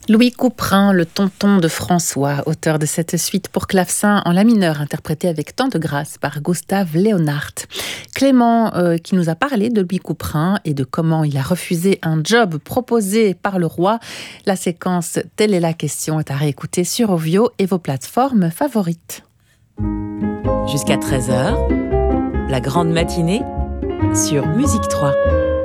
Louis Couperin, le tonton de François, auteur de cette suite pour clavecin en la mineur, interprétée avec tant de grâce par Gustave Leonhardt. Clément qui nous a parlé de Louis Couperin et de comment il a refusé un job proposé par le roi. La séquence Telle est la question est à réécouter sur Ovio et vos plateformes favorites. Jusqu'à 13h, la grande matinée sur Musique 3.